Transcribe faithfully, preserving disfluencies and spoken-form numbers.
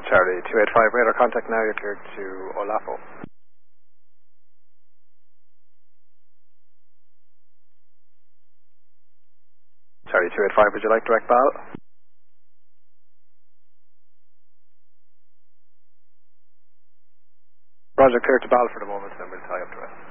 Charlie two eight five, radar contact now, you're cleared to Olafo. Charlie two eight five, would you like direct bow? Roger, clear to bow for the moment, then we'll tie up the rest.